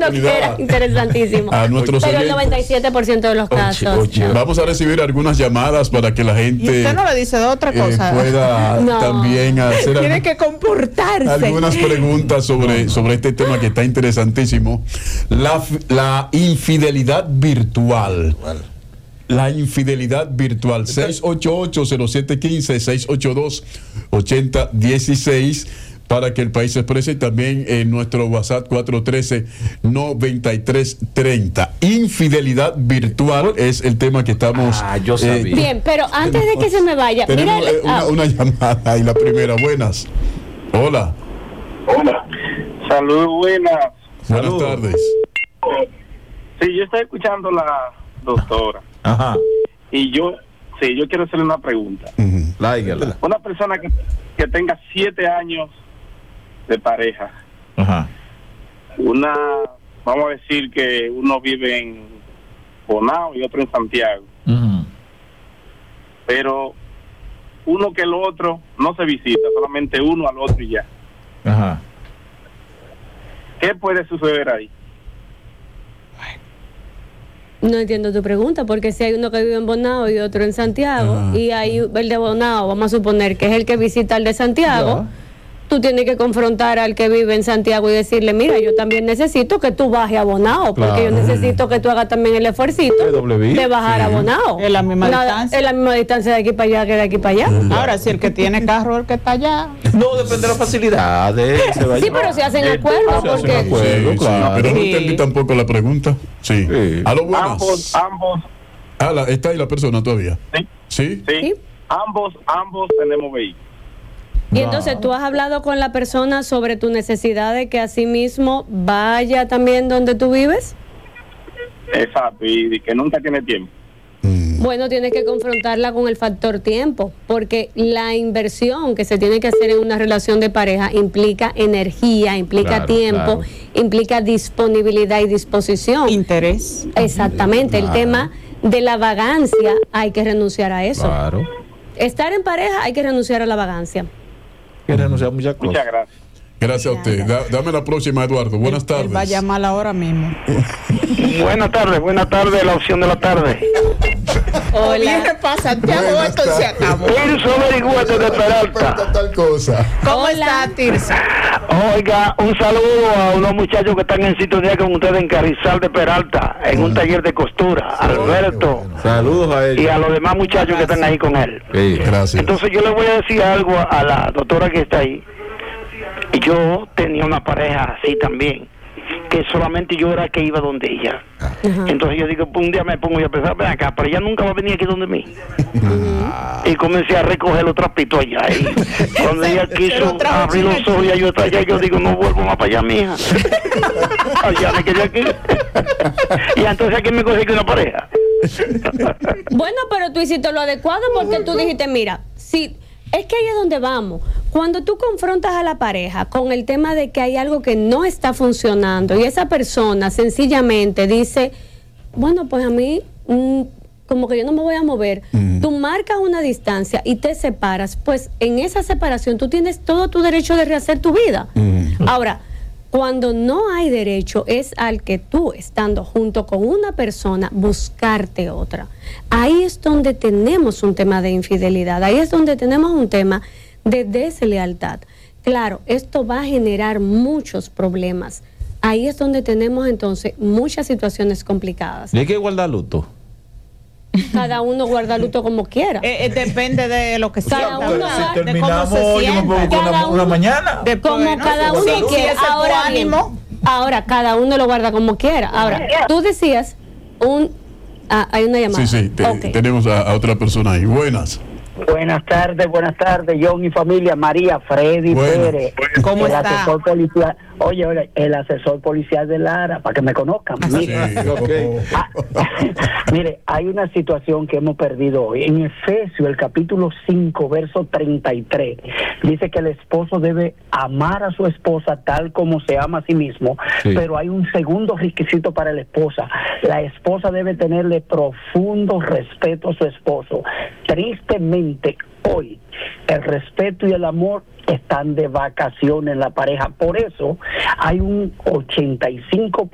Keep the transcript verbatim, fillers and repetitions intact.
oportunidad. Interesantísimo. A nuestros Pero el oyentes. noventa y siete por ciento de los casos. Oye, oye. Vamos a recibir algunas llamadas para que la gente. Y usted no le dice de otra cosa. Eh, pueda No. también hacer Tiene algún- que comportarse. algunas preguntas sobre, sobre este tema que está interesantísimo. La, f- la infidelidad virtual. La infidelidad virtual. seis ocho ocho, cero siete uno cinco, seis ocho dos, ocho cero uno seis para que el país se exprese, y también en nuestro WhatsApp cuatro uno tres, nueve tres tres cero. Infidelidad virtual es el tema que estamos. Ah, yo sabía. Bien, pero antes de que se me vaya, mira, Tenemos eh, una, ah, una llamada y la primera. Buenas. Hola. Hola. Salud, buenas. Buenas Saludos. tardes. Sí, yo estoy escuchando a la doctora Ajá. y yo, sí, yo quiero hacerle una pregunta. Ujú. Láigala. Una persona que, que tenga siete años de pareja, Ajá. una, vamos a decir que uno vive en Bonao y otro en Santiago, Ujú. pero uno que el otro no se visita, solamente uno al otro y ya. Ajá. ¿Qué puede suceder ahí? no entiendo tu pregunta, porque si hay uno que vive en Bonao y otro en Santiago, Ajá. y hay el de Bonao, vamos a suponer que es el que visita al de Santiago, Ya. tú tienes que confrontar al que vive en Santiago y decirle, mira, yo también necesito que tú bajes a Bonao, porque Claro. yo necesito que tú hagas también el esfuercito Es doble vía. de bajar a Bonao. Es la misma Nada, distancia. Es la misma distancia de aquí para allá que de aquí para allá. Ahora, si el que tiene carro es el que está allá. No, depende de la facilidad. De, se va a Sí, llevar. pero se hacen Eh, acuerdos, se hacen porque... acuerdos. Sí, sí, claro. pero no Sí. entendí tampoco la pregunta. Sí. Sí. Aló, buenas. Ambos, ambos, Ah, la- está ahí la persona todavía. sí, ¿Sí? sí, Sí. ambos, ambos tenemos vehículos. Y entonces tú has hablado con la persona sobre tu necesidad de que así mismo vaya también donde tú vives. Exacto, y que nunca tiene tiempo. Mm. Bueno, tienes que confrontarla con el factor tiempo, porque la inversión que se tiene que hacer en una relación de pareja implica energía, implica Claro, tiempo, claro. implica disponibilidad y disposición. Interés. Exactamente, el Claro. tema de la vagancia hay que renunciar a eso. Claro. Estar en pareja hay que renunciar a la vagancia. Que renunciar a muchas cosas. Muchas gracias. Gracias a usted. Da- dame la próxima, Eduardo. Buenas Él tardes. va a llamar ahora mismo. Buenas tardes, buenas tardes, la opción de la tarde. O viene para Santiago, Buenas esto se tardes. acabó. Tirso Averigüete de Peralta. Tal cosa. ¿Cómo Hola. está, Tirsa? Oiga, un saludo a unos muchachos que están en sintonía con ustedes en Carrizal de Peralta, en un taller de costura, Alberto, Saludos a y ellos. a los demás muchachos que están ahí con él. Sí. Gracias. Entonces yo le voy a decir algo a la doctora que está ahí. Yo tenía una pareja así también, que solamente yo era que iba donde ella. Entonces yo digo, pues un día me pongo yo a pensar, ven acá, pero ella nunca va a venir aquí donde mí. Y comencé a recoger los trapitos allá. Y cuando ella Se quiso lo trajo abrir los chino ojos, ya yo estaba allá, yo digo, no vuelvo más para allá, mija. Allá me quedé aquí. Y entonces aquí me conseguí una pareja. Bueno, pero tú hiciste lo adecuado porque tú dijiste, mira, si es que ahí es donde vamos. Cuando tú confrontas a la pareja con el tema de que hay algo que no está funcionando y esa persona sencillamente dice, bueno, pues a mí mm, como que yo no me voy a mover, Mm. tú marcas una distancia y te separas, pues en esa separación tú tienes todo tu derecho de rehacer tu vida. Mm. Ahora, cuando no hay derecho es al que tú, estando junto con una persona, buscarte otra. Ahí es donde tenemos un tema de infidelidad, ahí es donde tenemos un tema de deslealtad. Claro, esto va a generar muchos problemas. Ahí es donde tenemos entonces muchas situaciones complicadas. Y hay que guardar luto. Cada uno guarda luto como quiera. Eh, eh, depende de lo que sea. Cada uno de va- cómo terminamos, se yo me sienta. pongo con Cada una, una uno- mañana. Después, Como ¿no? cada Si uno ese quiera. es tu Ahora bien, ánimo. ahora cada uno lo guarda como quiera. Ahora, tú decías un ah, hay una llamada. Sí, sí. te- Ok. Tenemos a, a otra persona ahí. Buenas. Buenas tardes, buenas tardes, John y familia, María Freddy Buenas. Pérez, ¿Cómo el está? asesor policial, oye, oye, el asesor policial de Lara, para que me conozcan. Sí. Ok. Ah, mire, hay una situación que hemos perdido hoy. En Efesios, el capítulo cinco, verso treinta y tres, dice que el esposo debe amar a su esposa tal como se ama a sí mismo, Sí. pero hay un segundo requisito para la esposa. La esposa debe tenerle profundo respeto a su esposo. Tristemente, hoy, el respeto y el amor están de vacaciones en la pareja. Por eso hay un ochenta y cinco